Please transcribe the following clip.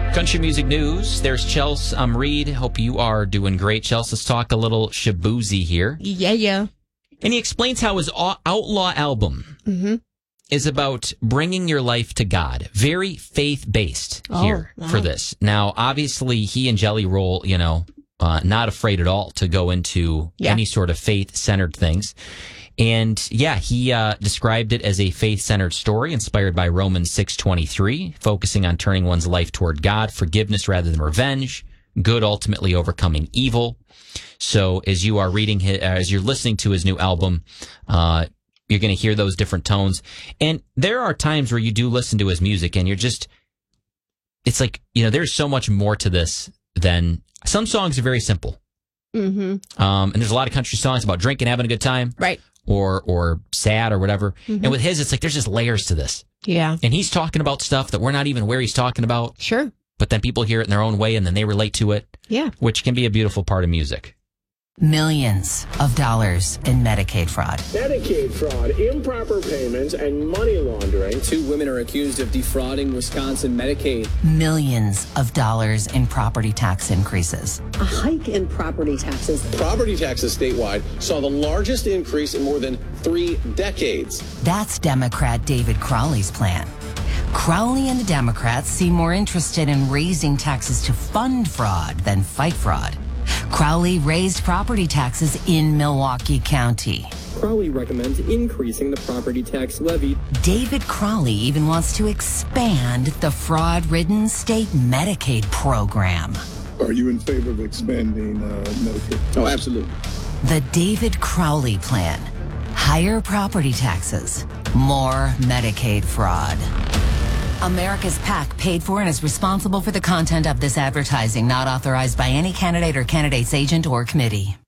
Country music news. There's Chelsea. I'm Reed. Hope you are doing great. Chelsea, let's talk a little Shaboozey here. Yeah. And he explains how his Outlaw album is about bringing your life to God. Very faith-based here for this. Now, obviously, he and Jelly Roll, not afraid at all to go into any sort of faith-centered things. And he described it as a faith-centered story inspired by Romans 6:23, focusing on turning one's life toward God, forgiveness rather than revenge, good ultimately overcoming evil. So as you are reading, as you're listening to his new album, you're going to hear those different tones. And there are times where you do listen to his music and it's like, there's so much more to this than some songs are very simple. And there's a lot of country songs about drinking, having a good time. Right. Or sad or whatever. And with his, it's like there's just layers to this. Yeah. And he's talking about stuff that we're not even aware he's talking about. Sure. But then people hear it in their own way and then they relate to it. Yeah. Which can be a beautiful part of music. Millions of dollars in Medicaid fraud. Medicaid fraud, improper payments, and money laundering. 2 women are accused of defrauding Wisconsin Medicaid. Millions of dollars in property tax increases. A hike in property taxes. Property taxes statewide saw the largest increase in more than 3 decades. That's Democrat David Crowley's plan. Crowley and the Democrats seem more interested in raising taxes to fund fraud than fight fraud. Crowley raised property taxes in Milwaukee County. Crowley recommends increasing the property tax levy. David Crowley even wants to expand the fraud-ridden state Medicaid program. Are you in favor of expanding Medicaid? Oh, absolutely. The David Crowley plan. Higher property taxes, more Medicaid fraud. America's PAC paid for and is responsible for the content of this advertising, not authorized by any candidate or candidate's agent or committee.